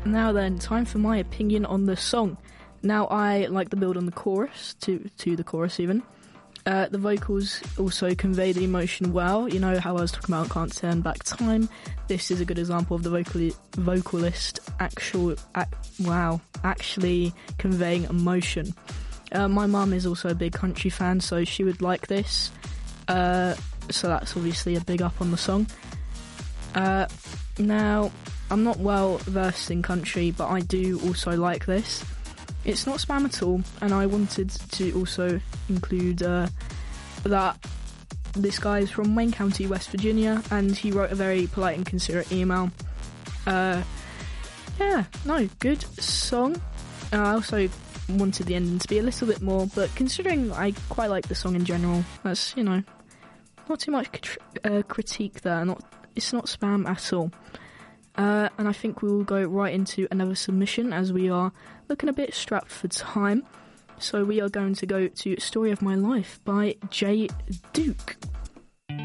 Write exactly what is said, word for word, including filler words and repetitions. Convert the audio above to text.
Now then, time for my opinion on the song. Now, I like the build on the chorus, to to the chorus even. Uh, the vocals also convey the emotion well. You know how I was talking about Can't Turn Back Time? This is a good example of the vocal- vocalist actual, ac- wow, actually conveying emotion. Uh, my mum is also a big country fan, so she would like this. Uh, so that's obviously a big up on the song. Uh, now, I'm not well versed in country, but I do also like this. It's not spam at all, and I wanted to also include uh, that this guy is from Wayne County, West Virginia, and he wrote a very polite and considerate email. Uh, yeah, no, good song. Uh, I also wanted the ending to be a little bit more, but considering I quite like the song in general, that's, you know, not too much crit- uh, critique there. Not, it's not spam at all. Uh, and I think we will go right into another submission as we are looking a bit strapped for time. So we are going to go to Story of My Life by Jay Duke.